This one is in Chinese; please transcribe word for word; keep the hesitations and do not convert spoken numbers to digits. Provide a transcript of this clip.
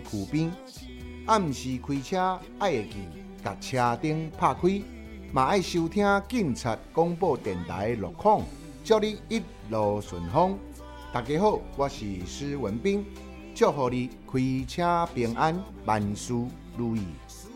厝边。暗时开车爱会记，甲车灯拍开，嘛爱收听警察广播电台路况，祝你一路顺风。大家好，我是施文彬，祝福你开车平安，万事如意。